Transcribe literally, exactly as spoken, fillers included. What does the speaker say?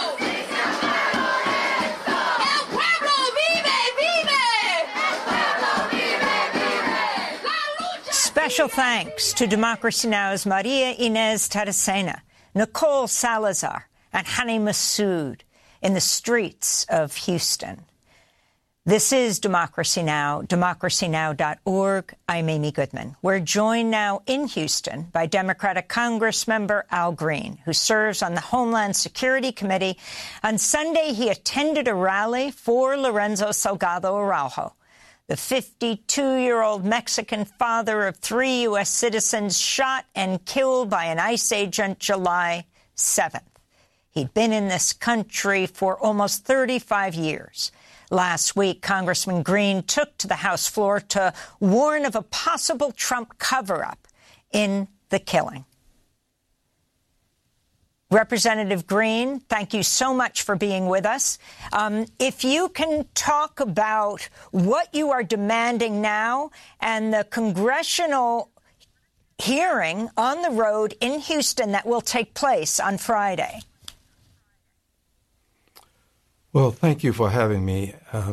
Special thanks to Democracy Now!'s Maria Inez Taracena, Nicole Salazar, and Hani Massoud in the streets of Houston. This is Democracy Now!, democracy now dot org. I'm Amy Goodman. We're joined now in Houston by Democratic Congressmember Al Green, who serves on the Homeland Security Committee. On Sunday, he attended a rally for Lorenzo Salgado Araujo, the fifty-two-year-old Mexican father of three U S citizens shot and killed by an ICE agent July seventh. He'd been in this country for almost thirty-five years. Last week, Congressman Green took to the House floor to warn of a possible Trump cover-up in the killing. Representative Green, thank you so much for being with us. Um, if you can talk about what you are demanding now and the congressional hearing on the road in Houston that will take place on Friday. Well, thank you for having me. Uh,